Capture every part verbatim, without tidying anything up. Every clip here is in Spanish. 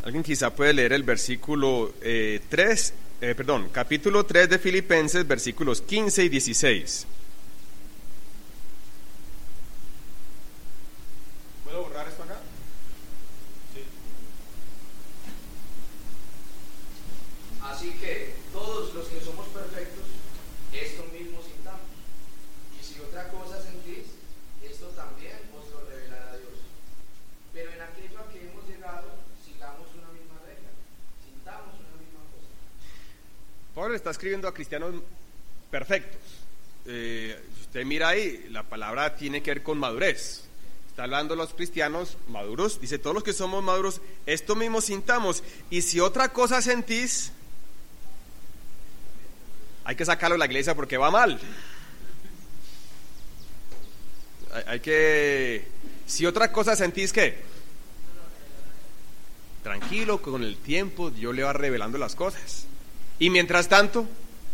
Alguien quizá puede leer el versículo eh, tres, eh, perdón, capítulo tres de Filipenses, versículos quince y dieciséis. ¿Puedo borrar esto acá? Sí. Así que todos los que somos perfectos, esto mismo sintamos. Y si otra cosa sentís, esto también os lo revelará Dios. Pero en aquello a que hemos llegado, sigamos una misma regla, sintamos una misma cosa. Pablo está escribiendo a cristianos perfectos. Eh, usted mira ahí, la palabra tiene que ver con madurez. Está hablando los cristianos maduros. Dice, todos los que somos maduros, esto mismo sintamos. Y si otra cosa sentís, hay que sacarlo de la iglesia porque va mal. Hay, hay que... Si otra cosa sentís, ¿qué? Tranquilo, con el tiempo Dios le va revelando las cosas. Y mientras tanto,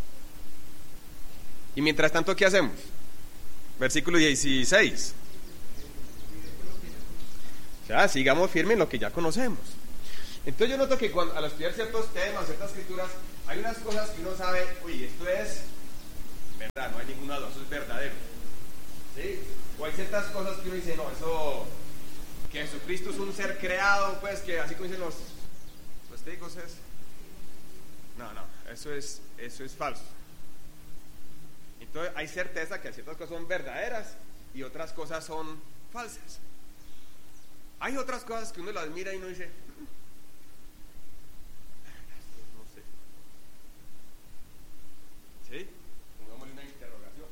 y mientras tanto, ¿qué hacemos? Versículo dieciséis. O sea, sigamos firmes en lo que ya conocemos. Entonces yo noto que cuando, al estudiar ciertos temas, ciertas escrituras, hay unas cosas que uno sabe, oye, esto es verdad, no hay ninguna duda, eso es verdadero. ¿Sí? O hay ciertas cosas que uno dice, no, eso, que Jesucristo es un ser creado, pues, que así como dicen los, los testigos es... No, no, eso es, eso es falso. Entonces hay certeza que ciertas cosas son verdaderas y otras cosas son falsas. Hay otras cosas que uno las mira y uno dice, no sé. ¿Sí? Pongámosle una interrogación.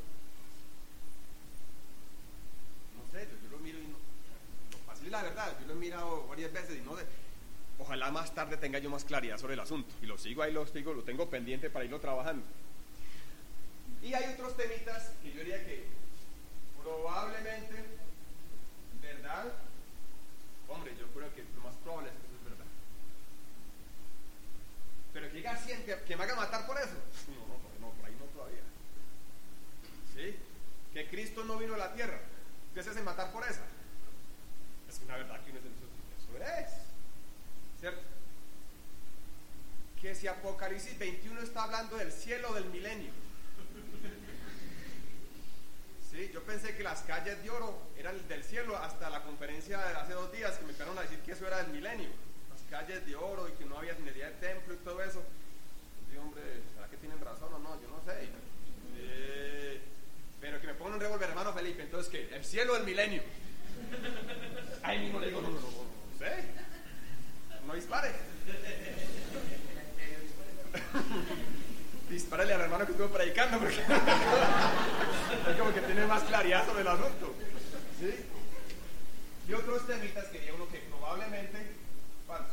No sé, yo, yo lo miro y no, no, para decir la verdad, yo lo he mirado varias veces y no sé. Ojalá más tarde tenga yo más claridad sobre el asunto. Y lo sigo ahí, lo sigo, lo tengo pendiente para irlo trabajando. Y hay otros temitas que yo diría que probablemente, ¿verdad? Hombre, yo creo que lo más probable es que eso es verdad. Pero que diga cien, que, que me haga matar por eso. No, no, no, por ahí no todavía. ¿Sí? Que Cristo no vino a la tierra. ¿Qué se hace matar por esa? Es una verdad que uno dice, eso es. ¿Cierto? Que si Apocalipsis veintiuno está hablando del cielo del milenio. Sí, yo pensé que las calles de oro eran del cielo hasta la conferencia de hace dos días que me empezaron a decir que eso era del milenio, las calles de oro y que no había minería de templo y todo eso. Sí, hombre, ¿será que tienen razón o no? Yo no sé. Eh, pero que me pongan un revólver, hermano Felipe, entonces ¿qué? El cielo del milenio. Ahí mismo le digo, no, no, no, no, no sé. No dispare. Dispárale al hermano que estuvo predicando porque es como que tiene más claridad sobre el asunto. ¿Sí? Y otros temitas que diría uno que probablemente falso.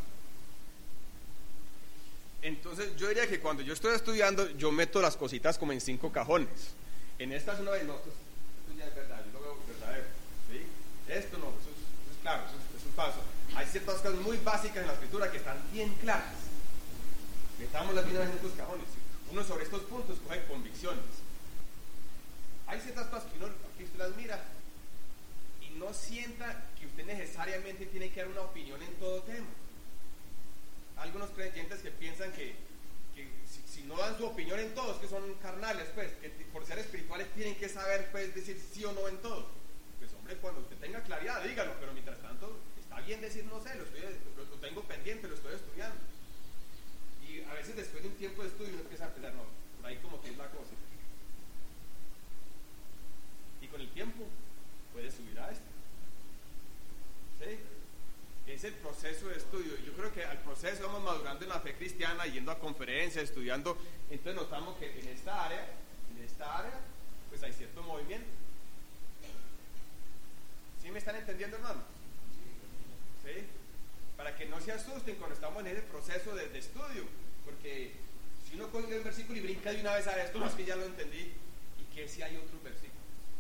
Entonces yo diría que cuando yo estoy estudiando yo meto las cositas como en cinco cajones. En esta es una vez, no, esto, esto ya es verdad, yo lo veo verdadero. ¿Sí? Esto no, eso es, eso es claro, eso es, eso es falso. Hay ciertas cosas muy básicas en la escritura que están bien claras. Metamos las vidas en estos cajones. Uno sobre estos puntos coge convicciones. Hay ciertas cosas que uno que usted las mira y no sienta que usted necesariamente tiene que dar una opinión en todo tema. Algunos creyentes que piensan que, que si, si no dan su opinión en todo es que son carnales, pues, que por ser espirituales tienen que saber, pues, decir sí o no en todo. Pues hombre, cuando usted tenga claridad, dígalo, pero mientras tanto está bien decir no sé, lo, estoy, lo, lo tengo pendiente, lo estoy estudiando. Y a veces después de un tiempo de estudio uno empieza a pensar, no, por ahí como que es la cosa. Y con el tiempo puede subir a esto. ¿Sí? Es el proceso de estudio. Yo creo que al proceso vamos madurando en la fe cristiana, yendo a conferencias, estudiando. Entonces notamos que en esta área, en esta área, pues hay cierto movimiento. ¿Sí me están entendiendo, hermano? ¿Sí? Para que no se asusten cuando estamos en ese proceso de, de estudio, porque si uno coge el versículo y brinca de una vez a esto, no es que ya lo entendí, y que si hay otros versículos.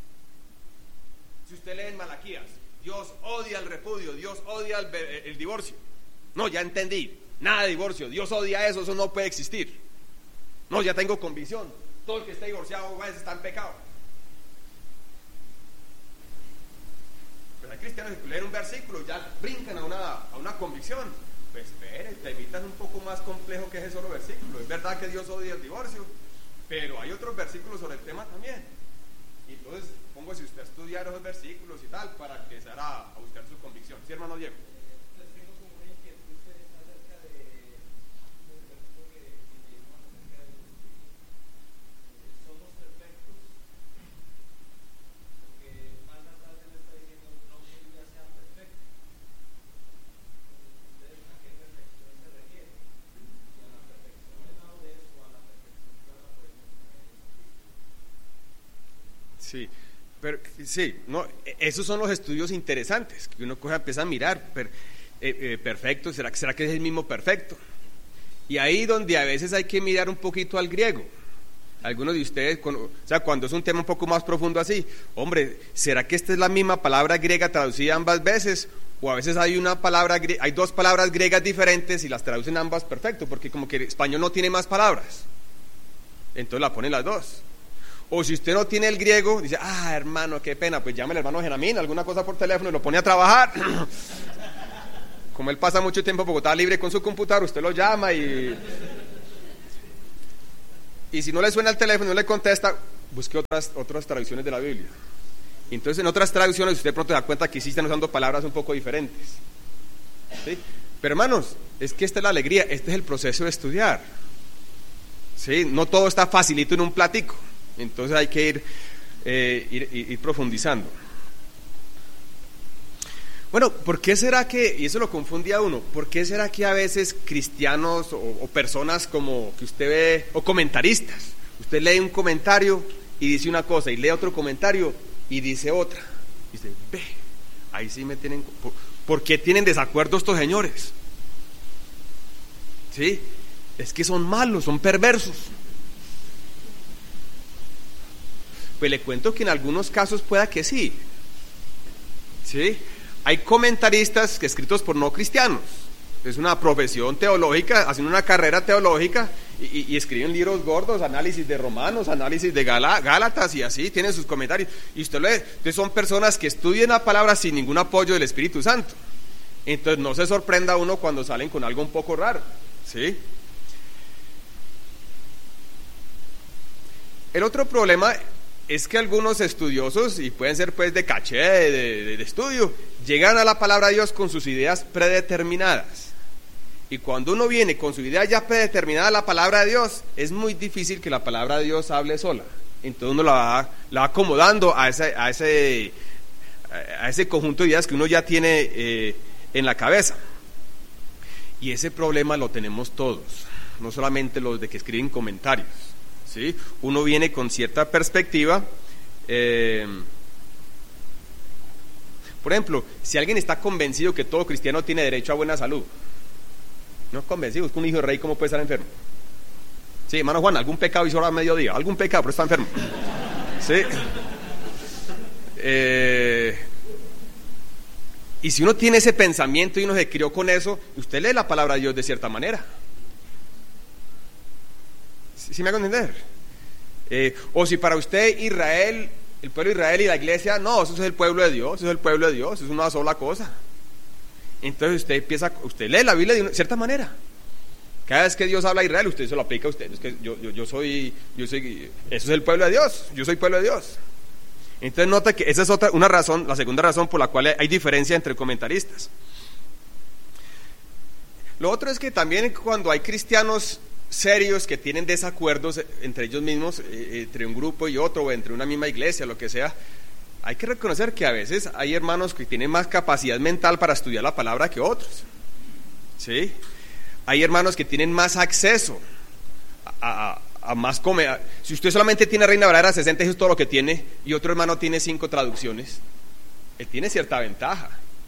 Si usted lee en Malaquías, Dios odia el repudio, Dios odia el, el divorcio. No, ya entendí, nada de divorcio, Dios odia eso, eso no puede existir. No, ya tengo convicción, todo el que está divorciado a veces está en pecado. Pero hay cristianos que leen un versículo ya brincan a una, a una convicción. Pues espere, te evitas un poco más complejo que ese solo versículo. Es verdad que Dios odia el divorcio, pero hay otros versículos sobre el tema también. Y entonces, pongo si usted estudiar esos versículos y tal, para empezar a, a buscar su convicción. ¿Sí, hermano Diego? Les tengo como una inquietud acerca de, del versículo que leímos acerca de somos perfectos, porque más atrás él está diciendo no que ya sea perfecto. Entonces, ¿a qué perfección se refiere? ¿Y a la perfección de la madurez o a la perfección de la podemos tener en Cristo? Sí. Pero, sí, no, esos son los estudios interesantes que uno coge, empieza a mirar. Per, eh, eh, perfecto, ¿será, ¿será que es el mismo perfecto? Y ahí donde a veces hay que mirar un poquito al griego. Algunos de ustedes, cuando, o sea, cuando es un tema un poco más profundo así, hombre, ¿será que esta es la misma palabra griega traducida ambas veces? O a veces hay una palabra, hay dos palabras griegas diferentes y las traducen ambas perfecto, porque como que el español no tiene más palabras, entonces la ponen las dos. O si usted no tiene el griego, dice, ah, hermano, qué pena, pues llame al hermano Genamín, alguna cosa por teléfono y lo pone a trabajar. Como él pasa mucho tiempo en Bogotá libre con su computador, usted lo llama y... Y si no le suena el teléfono y no le contesta, busque otras, otras traducciones de la Biblia. Entonces, en otras traducciones usted pronto se da cuenta que sí están usando palabras un poco diferentes. ¿Sí? Pero hermanos, es que esta es la alegría, este es el proceso de estudiar. ¿Sí? No todo está facilito en un platico. Entonces hay que ir, eh, ir, ir, ir profundizando. Bueno, ¿por qué será que, y eso lo confunde a uno, por qué será que a veces cristianos o, o personas como que usted ve, o comentaristas, usted lee un comentario y dice una cosa, y lee otro comentario y dice otra? Y dice, ve, ahí sí me tienen, ¿por, ¿por qué tienen desacuerdo estos señores? ¿Sí? Es que son malos, son perversos. Pues le cuento que en algunos casos pueda que sí. ¿Sí? Hay comentaristas que escritos por no cristianos. Es una profesión teológica, hacen una carrera teológica y, y, y escriben libros gordos, análisis de Romanos, análisis de Galá, Gálatas y así, tienen sus comentarios. Y usted lo ve, entonces son personas que estudian la palabra sin ningún apoyo del Espíritu Santo. Entonces no se sorprenda uno cuando salen con algo un poco raro. ¿Sí? El otro problema es que algunos estudiosos, y pueden ser pues de caché, de, de, de estudio, llegan a la palabra de Dios con sus ideas predeterminadas. Y cuando uno viene con su idea ya predeterminada a la palabra de Dios, es muy difícil que la palabra de Dios hable sola. Entonces uno la va, la va acomodando a ese, a, ese, a ese conjunto de ideas que uno ya tiene eh, en la cabeza. Y ese problema lo tenemos todos, no solamente los de que escriben comentarios. ¿Sí? Uno viene con cierta perspectiva. Eh, por ejemplo, si alguien está convencido que todo cristiano tiene derecho a buena salud, no es convencido, es que un hijo de rey, ¿cómo puede estar enfermo? Sí, hermano Juan, algún pecado hizo ahora a mediodía, algún pecado, pero está enfermo. ¿Sí? Eh, y si uno tiene ese pensamiento y uno se crió con eso, usted lee la palabra de Dios de cierta manera. ¿Sí me hago entender? Eh, o si para usted Israel, el pueblo de Israel y la iglesia, no, eso es el pueblo de Dios, eso es el pueblo de Dios, eso es una sola cosa. Entonces usted empieza, usted lee la Biblia de una cierta manera. Cada vez que Dios habla a Israel, usted se lo aplica a usted. Es que yo, yo, yo soy, yo soy, eso es el pueblo de Dios, yo soy pueblo de Dios. Entonces nota que esa es otra, una razón, la segunda razón por la cual hay diferencia entre comentaristas. Lo otro es que también cuando hay cristianos serios que tienen desacuerdos entre ellos mismos, eh, entre un grupo y otro, o entre una misma iglesia, lo que sea, hay que reconocer que a veces hay hermanos que tienen más capacidad mental para estudiar la palabra que otros. ¿Sí? Hay hermanos que tienen más acceso a, a, a más come. A, si usted solamente tiene Reina Valera sesenta, eso es todo lo que tiene, y otro hermano tiene cinco traducciones, él tiene cierta ventaja.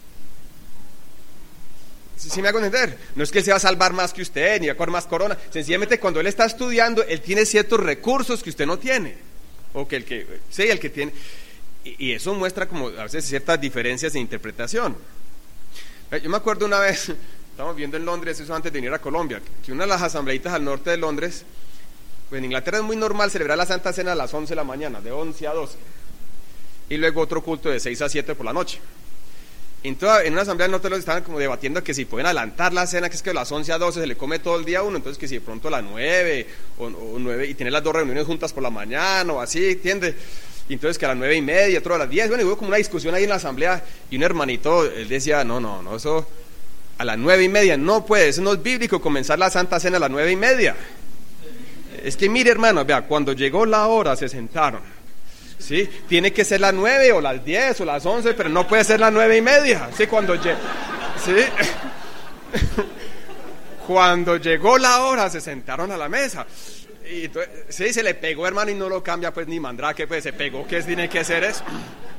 ¿Sí, sí me hago entender? No es que él se va a salvar más que usted, ni va a coger más corona. Sencillamente cuando él está estudiando, él tiene ciertos recursos que usted no tiene. O que el que, sí, el que tiene. Y, y eso muestra como a veces ciertas diferencias de interpretación. Yo me acuerdo una vez, estábamos viendo en Londres, eso antes de venir a Colombia, que una de las asambleitas al norte de Londres, pues en Inglaterra es muy normal celebrar la Santa Cena a las once de la mañana, de once a doce. Y luego otro culto de seis a siete por la noche. Entonces, en una asamblea nosotros estaban como debatiendo que si pueden adelantar la cena, que es que a las once a doce se le come todo el día a uno, entonces que si de pronto a las nueve o, o nueve y tener las dos reuniones juntas por la mañana o así, ¿entiendes? Y entonces que a las nueve y media, otro a las diez, bueno, y hubo como una discusión ahí en la asamblea y un hermanito, él decía, no, no, no, eso a las nueve y media no puede, eso no es bíblico comenzar la Santa Cena a las nueve y media. Es que mire, hermano, vea, cuando llegó la hora se sentaron, ¿sí? Tiene que ser las nueve o las diez o las once, pero no puede ser las nueve y media, ¿sí? Cuando llegó, ¿sí? Cuando llegó la hora se sentaron a la mesa. Y entonces, sí, se le pegó, hermano, y no lo cambia pues ni Mandrake, pues se pegó, ¿qué tiene que hacer eso?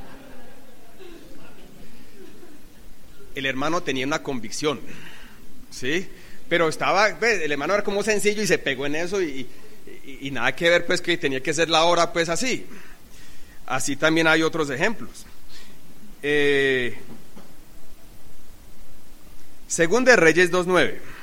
El hermano tenía una convicción, ¿sí? Pero estaba, pues, el hermano era como sencillo y se pegó en eso y, y, y nada que ver, pues, que tenía que ser la hora, pues, así. Así también hay otros ejemplos. Eh, Según de Reyes dos nueve.